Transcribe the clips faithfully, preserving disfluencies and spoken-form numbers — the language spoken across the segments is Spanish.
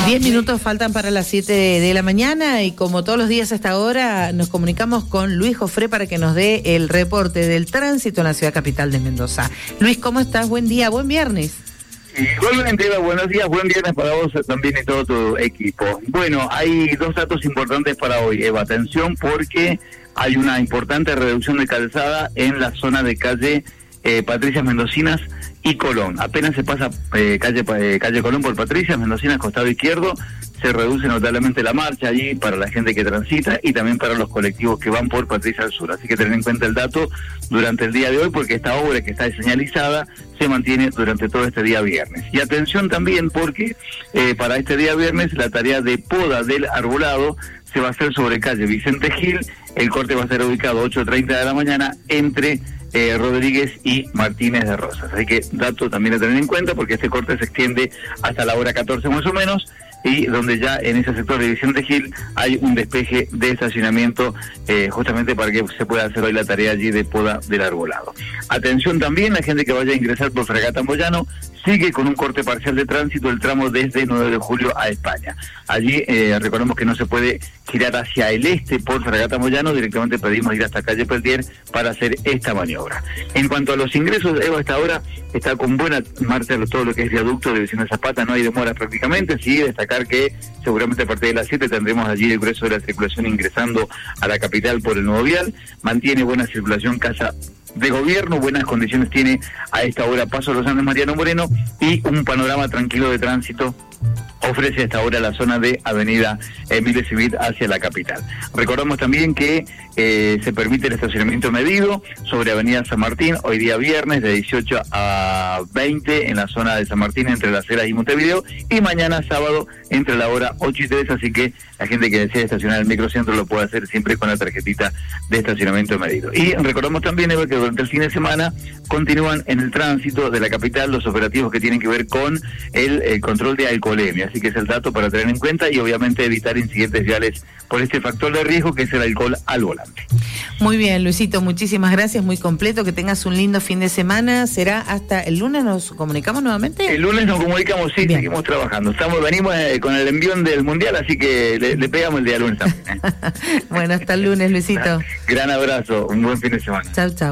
Diez minutos faltan para las siete de la mañana y como todos los días a esta hora nos comunicamos con Luis Jofré para que nos dé el reporte del tránsito en la ciudad capital de Mendoza. Luis, ¿cómo estás? Buen día, buen viernes. Igualmente, Eva, buenos días, buen viernes para vos también y todo tu equipo. Bueno, hay dos datos importantes para hoy, Eva. Atención porque hay una importante reducción de calzada en la zona de calle eh, Patricias Mendocinas y Colón. Apenas se pasa eh, calle eh, calle Colón por Patricias Mendocinas, costado izquierdo, se reduce notablemente la marcha allí para la gente que transita y también para los colectivos que van por Patricias al Sur. Así que tener en cuenta el dato durante el día de hoy porque esta obra que está señalizada se mantiene durante todo este día viernes. Y atención también porque eh, para este día viernes la tarea de poda del arbolado se va a hacer sobre calle Vicente Gil. El corte va a ser ubicado a ocho treinta de la mañana entre Eh, Rodríguez y Martínez de Rosas. Así que dato también a tener en cuenta porque este corte se extiende hasta la hora catorce más o menos y donde ya en ese sector de Vicente Gil hay un despeje de estacionamiento eh, justamente para que se pueda hacer hoy la tarea allí de poda del arbolado. Atención también, la gente que vaya a ingresar por Fragata Moyano sigue con un corte parcial de tránsito el tramo desde nueve de julio a España. Allí eh, recordemos que no se puede girar hacia el este por Fragata Moyano, directamente pedimos ir hasta calle Peltier para hacer esta maniobra. En cuanto a los ingresos, Eva, hasta ahora está con buena marcha todo lo que es viaducto de Vicente Zapata, no hay demora prácticamente, sí, destacar que seguramente a partir de las siete tendremos allí el grueso de la circulación ingresando a la capital por el nuevo vial, mantiene buena circulación Casa de Gobierno, buenas condiciones tiene a esta hora Paso Los Andes Mariano Moreno y un panorama tranquilo de tránsito ofrece hasta ahora la zona de Avenida Emilio Civit hacia la capital. Recordamos también que eh, se permite el estacionamiento medido sobre Avenida San Martín, hoy día viernes de dieciocho a veinte en la zona de San Martín entre Las Heras y Montevideo y mañana sábado entre la hora ocho y tres, así que la gente que desea estacionar en el microcentro lo puede hacer siempre con la tarjetita de estacionamiento medido. Y recordamos también, Eva, que durante el fin de semana continúan en el tránsito de la capital los operativos que tienen que ver con el, el control de alcoholemia, así que es el dato para tener en cuenta y obviamente evitar incidentes viales por este factor de riesgo que es el alcohol al volante. Muy bien, Luisito, muchísimas gracias, muy completo, que tengas un lindo fin de semana. ¿Será hasta el lunes? ¿Nos comunicamos nuevamente? El lunes nos comunicamos, sí, bien. Seguimos trabajando. Estamos, venimos eh, con el envión del Mundial, así que le, le pegamos el día lunes también. ¿eh? Bueno, hasta el lunes, Luisito. Gran abrazo, un buen fin de semana. Chau, chau.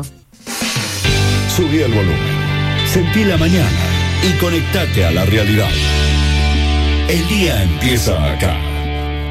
Subí el volumen, sentí la mañana y conectate a la realidad. El día empieza acá.